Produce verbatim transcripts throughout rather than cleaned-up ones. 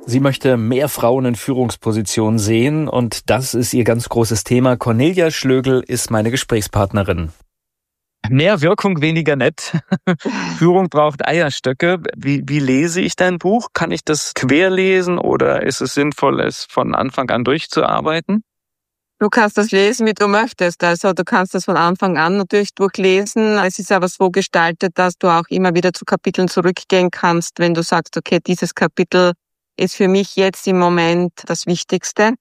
Sie möchte mehr Frauen in Führungspositionen sehen und das ist ihr ganz großes Thema. Cornelia Schlögl ist meine Gesprächspartnerin. Mehr Wirkung, weniger nett. Führung braucht Eierstöcke. Wie, wie lese ich dein Buch? Kann ich das querlesen oder ist es sinnvoll, es von Anfang an durchzuarbeiten? Du kannst das lesen, wie du möchtest. Also du kannst das von Anfang an natürlich durchlesen. Es ist aber so gestaltet, dass du auch immer wieder zu Kapiteln zurückgehen kannst, wenn du sagst, okay, dieses Kapitel ist für mich jetzt im Moment das Wichtigste,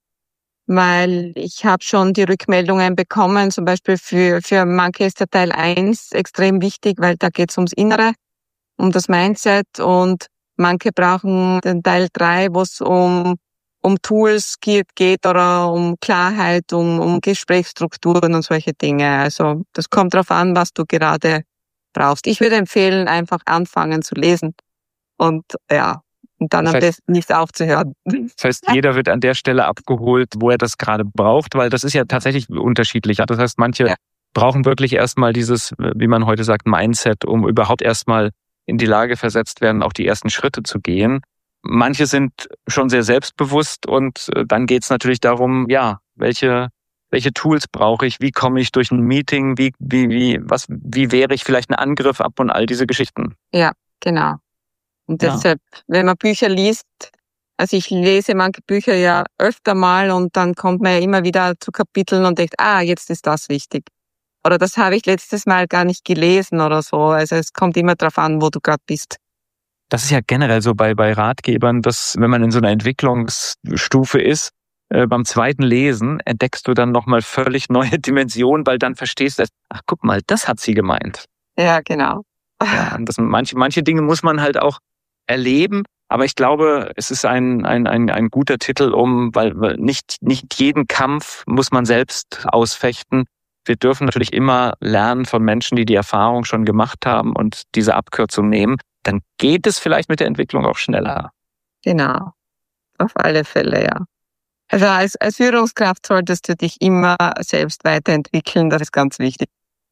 weil ich habe schon die Rückmeldungen bekommen, zum Beispiel für, für manche ist der Teil eins extrem wichtig, weil da geht es ums Innere, um das Mindset und manche brauchen den Teil drei, wo es um um Tools geht, geht oder um Klarheit, um, um Gesprächsstrukturen und solche Dinge. Also das kommt darauf an, was du gerade brauchst. Ich würde empfehlen, einfach anfangen zu lesen und ja, und dann Das am heißt- besten nicht aufzuhören. Das heißt, jeder wird an der Stelle abgeholt, wo er das gerade braucht, weil das ist ja tatsächlich unterschiedlich. Das heißt, manche Ja. brauchen wirklich erstmal dieses, wie man heute sagt, Mindset, um überhaupt erstmal in die Lage versetzt werden, auch die ersten Schritte zu gehen. Manche sind schon sehr selbstbewusst und äh, dann geht's natürlich darum, ja, welche welche Tools brauche ich, wie komme ich durch ein Meeting, wie wie wie was wie wehre ich vielleicht einen Angriff ab und all diese Geschichten. Ja, genau. Und Ja. deshalb, wenn man Bücher liest, also ich lese manche Bücher ja öfter mal und dann kommt man ja immer wieder zu Kapiteln und denkt, ah, jetzt ist das wichtig. Oder das habe ich letztes Mal gar nicht gelesen oder so. Also es kommt immer drauf an, wo du gerade bist. Das ist ja generell so bei bei Ratgebern, dass wenn man in so einer Entwicklungsstufe ist, äh, beim zweiten Lesen entdeckst du dann nochmal völlig neue Dimensionen, weil dann verstehst du, ach guck mal, das hat sie gemeint. Ja, genau. Ja, und das, manche, manche Dinge muss man halt auch erleben, aber ich glaube, es ist ein, ein, ein, ein guter Titel, um, weil weil nicht, nicht jeden Kampf muss man selbst ausfechten. Wir dürfen natürlich immer lernen von Menschen, die die Erfahrung schon gemacht haben und diese Abkürzung nehmen. Dann geht es vielleicht mit der Entwicklung auch schneller. Genau. Auf alle Fälle, ja. Also als, als Führungskraft solltest du dich immer selbst weiterentwickeln, das ist ganz wichtig.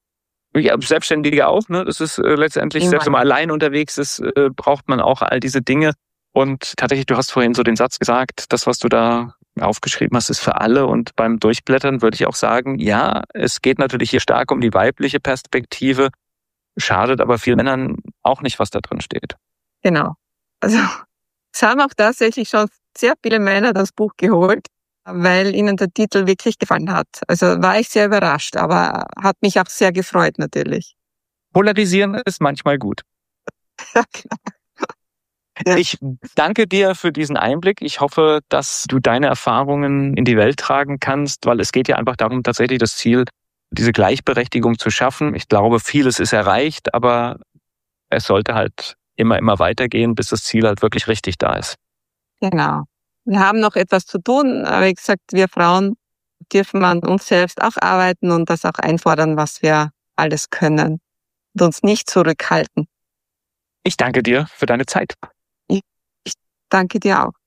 Ja, Selbstständige auch, ne? Das ist äh, letztendlich, Immer. selbst wenn man allein unterwegs ist, äh, braucht man auch all diese Dinge. Und tatsächlich, du hast vorhin so den Satz gesagt, das, was du da aufgeschrieben hast, ist für alle. Und beim Durchblättern würde ich auch sagen, ja, es geht natürlich hier stark um die weibliche Perspektive, schadet aber vielen Männern auch nicht, was da drin steht. Genau. Also es haben auch tatsächlich schon sehr viele Männer das Buch geholt, weil ihnen der Titel wirklich gefallen hat. Also war ich sehr überrascht, aber hat mich auch sehr gefreut natürlich. Polarisieren ist manchmal gut. Ja, genau. Ja. Ich danke dir für diesen Einblick. Ich hoffe, dass du deine Erfahrungen in die Welt tragen kannst, weil es geht ja einfach darum, tatsächlich das Ziel, diese Gleichberechtigung zu schaffen. Ich glaube, vieles ist erreicht, aber es sollte halt immer, immer weitergehen, bis das Ziel halt wirklich richtig da ist. Genau. Wir haben noch etwas zu tun, aber wie gesagt, wir Frauen dürfen an uns selbst auch arbeiten und das auch einfordern, was wir alles können und uns nicht zurückhalten. Ich danke dir für deine Zeit. Ich danke dir auch.